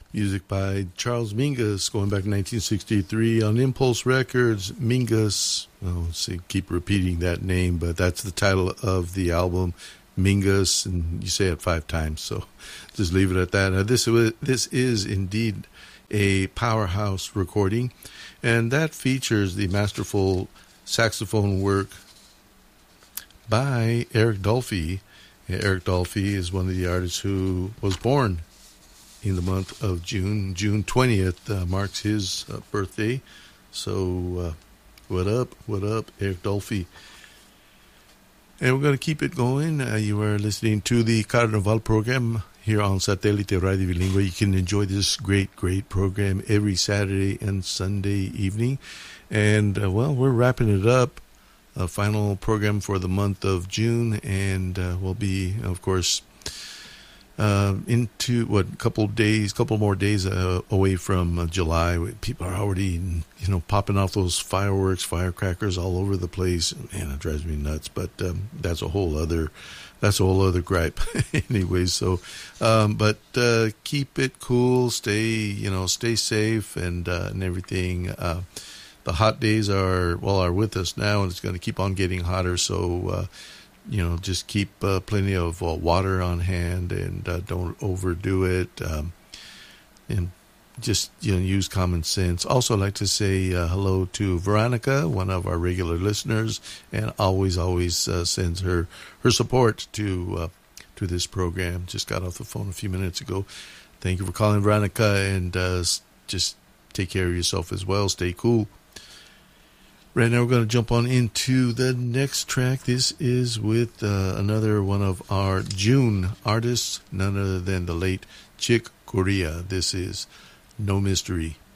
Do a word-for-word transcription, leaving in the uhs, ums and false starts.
Music by Charles Mingus, going back to nineteen sixty-three on Impulse Records. Mingus, oh, let's see, keep repeating that name, but that's the title of the album, Mingus, and you say it five times, so just leave it at that. Now, this, this is indeed a powerhouse recording, and that features the masterful saxophone work by Eric Dolphy. Eric Dolphy is one of the artists who was born in the month of June. June twentieth uh, marks his uh, birthday. So, uh, what up? What up, Eric Dolphy? And we're going to keep it going. Uh, you are listening to the Carnaval program here on Satellite Radio Bilingüe. You can enjoy this great, great program every Saturday and Sunday evening. And, uh, well, we're wrapping it up. A final program for the month of June. And uh, we'll be, of course, Uh, into what a couple days, couple more days uh, away from uh, July. People are already, you know, popping off those fireworks, firecrackers all over the place. Man, it drives me nuts. But um, that's a whole other, that's a whole other gripe, anyway. So, um, but uh, keep it cool, stay, you know, stay safe, and uh, and everything. Uh, the hot days are well are with us now, and it's going to keep on getting hotter. So. Uh, You know, just keep uh, plenty of uh, water on hand, and uh, don't overdo it. Um, and just, you know, use common sense. Also, I'd like to say uh, hello to Veronica, one of our regular listeners, and always, always uh, sends her her support to uh, to this program. Just got off the phone a few minutes ago. Thank you for calling, Veronica, and uh, just take care of yourself as well. Stay cool. Right now, we're going to jump on into the next track. This is with uh, another one of our June artists, none other than the late Chick Corea. This is No Mystery.